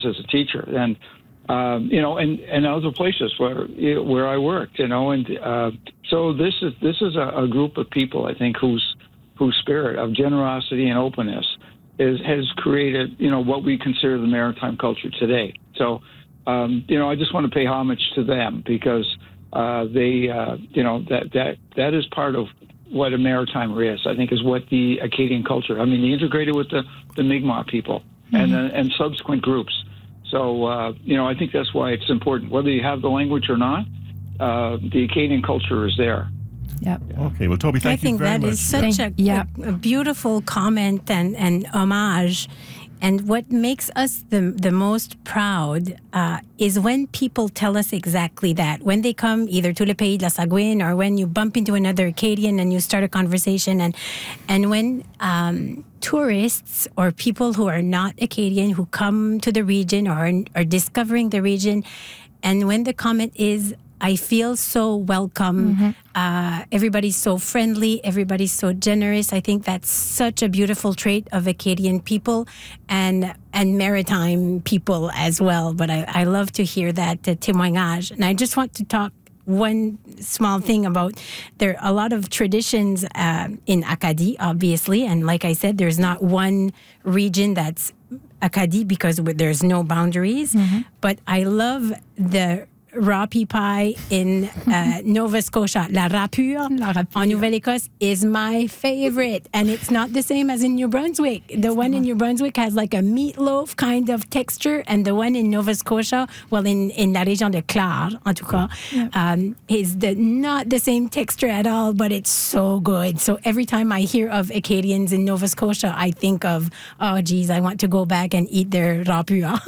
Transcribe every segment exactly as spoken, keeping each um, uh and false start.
as a teacher, and um, you know, and, and other places where where I worked, you know, and uh, so this is this is a, a group of people, I think, whose whose spirit of generosity and openness is has created, you know, what we consider the maritime culture today. So, um, you know, I just want to pay homage to them because uh, they, uh, you know, that that that is part of what a maritimer is. I think is what the Acadian culture. I mean, they integrated with the the Mi'kmaq people mm-hmm. and uh, and subsequent groups. So, uh, you know, I think that's why it's important. Whether you have the language or not, uh, the Acadian culture is there. Yep. Okay. Well, Toby, thank I think you very that much. is such yeah. a, yeah. a, a beautiful comment and, and homage. And what makes us the the most proud uh, is when people tell us exactly that. When they come either to Le Pays de la Saguine or when you bump into another Acadian and you start a conversation. And, and when um, tourists or people who are not Acadian who come to the region or are, are discovering the region, and when the comment is, I feel so welcome. Mm-hmm. Uh, everybody's so friendly. Everybody's so generous. I think that's such a beautiful trait of Acadian people and and maritime people as well. But I, I love to hear that uh, témoignage. And I just want to talk one small thing about there are a lot of traditions uh, in Acadie, obviously. And like I said, there's not one region that's Acadie because there's no boundaries. Mm-hmm. But I love the Rapi pie in uh, Nova Scotia. La Rapure, La Rapure en Nouvelle-Écosse is my favorite. And it's not the same as in New Brunswick. The one in New Brunswick has like a meatloaf kind of texture. And the one in Nova Scotia, well, in, in la région de Clare, en tout cas, yeah. um, is the, not the same texture at all, but it's so good. So every time I hear of Acadians in Nova Scotia, I think of, oh, geez, I want to go back and eat their Rapure.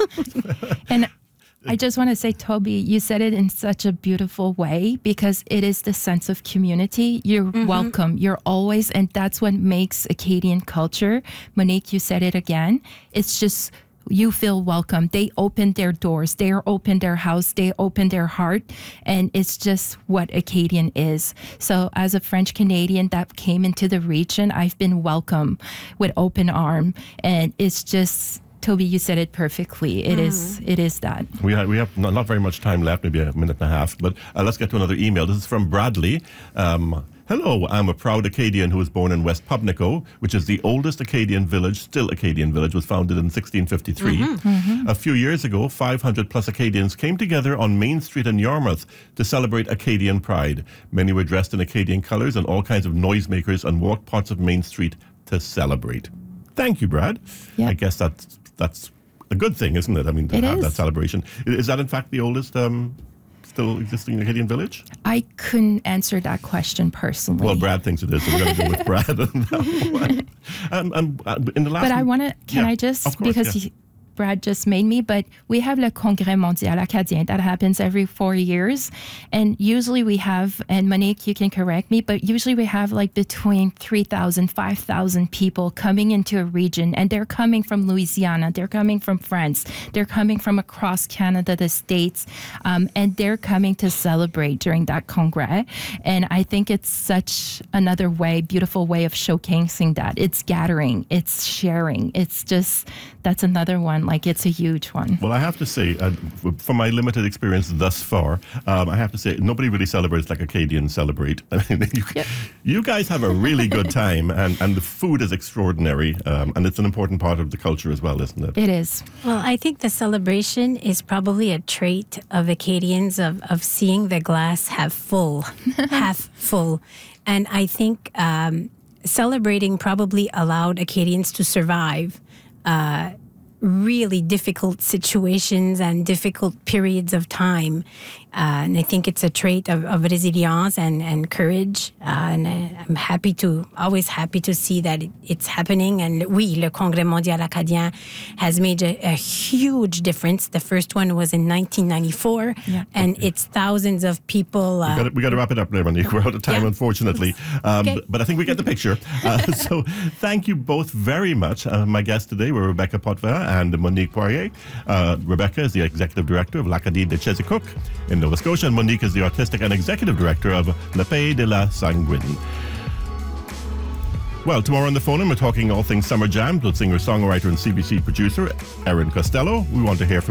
And I just want to say, Toby, you said it in such a beautiful way because it is the sense of community. You're mm-hmm. welcome. You're always, and that's what makes Acadian culture. Monique, you said it again. It's just, you feel welcome. They open their doors. They open their house. They open their heart. And it's just what Acadian is. So as a French Canadian that came into the region, I've been welcomed with open arm. And it's just, Toby, you said it perfectly. It mm. is it is that. We have, we have not, not very much time left, maybe a minute and a half, but uh, let's get to another email. This is from Bradley. Um, Hello, I'm a proud Acadian who was born in West Pubnico, which is the oldest Acadian village, still Acadian village, was founded in sixteen fifty-three. Mm-hmm. Mm-hmm. A few years ago, five hundred plus Acadians came together on Main Street in Yarmouth to celebrate Acadian pride. Many were dressed in Acadian colours and all kinds of noisemakers and walked parts of Main Street to celebrate. Thank you, Brad. Yep. I guess that's that's a good thing, isn't it? I mean, to it have is. that celebration. Is that, in fact, the oldest um, still existing Acadian village? I couldn't answer that question personally. Well, Brad thinks it is, so we're going to go with Brad on that one. Um, um, uh, in the last but I want to, can yeah, I just, of course, because yeah. he, Brad just made me, but we have Le Congrès Mondial Acadien that happens every four years. And usually we have, and Monique, you can correct me, but usually we have like between three thousand, five thousand people coming into a region, and they're coming from Louisiana, they're coming from France, they're coming from across Canada, the States, um, and they're coming to celebrate during that Congrès. And I think it's such another way, beautiful way of showcasing that. It's gathering, it's sharing, it's just, that's another one. Like, it's a huge one. Well, I have to say, uh, from my limited experience thus far, um, I have to say, nobody really celebrates like Acadians celebrate. I mean, you, yep. you guys have a really good time, and, and the food is extraordinary, um, and it's an important part of the culture as well, isn't it? It is. Well, I think the celebration is probably a trait of Acadians of, of seeing the glass half full, half full. And I think um, celebrating probably allowed Acadians to survive uh really difficult situations and difficult periods of time. Uh, and I think it's a trait of, of resilience and, and courage. Uh, and I, I'm happy to, always happy to see that it, it's happening. And oui, Le Congrès Mondial Acadien has made a, a huge difference. The first one was in nineteen ninety-four, yeah. and okay. it's thousands of people. Uh, we got to wrap it up there, Monique. We're out of time, yeah. unfortunately. Um, okay. But I think we get the picture. Uh, so thank you both very much. Uh, my guests today were Rebecca Potvin and Monique Poirier. Uh, Rebecca is the Executive Director of l'Acadie de Chezicook in Nova Scotia, and Monique is the Artistic and Executive Director of Le Pays de la Saguine. Well, tomorrow on the phone, we're talking all things Summer Jam with singer-songwriter and C B C producer Erin Costello. We want to hear from